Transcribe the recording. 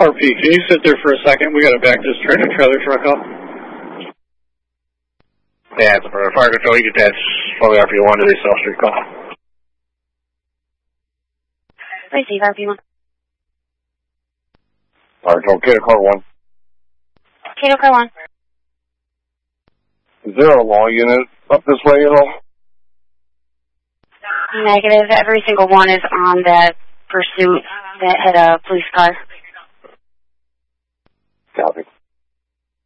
RP, can you sit there for a second? We got to back this trailer truck up. Yeah, it's for fire control. You get that slowly RP1 to the South Street call. Receive RP1. Fire control, Cato Car 1. Cato Car 1. Is there a law unit up this way at all? Negative. Every single one is on that pursuit that had a police car. Copy.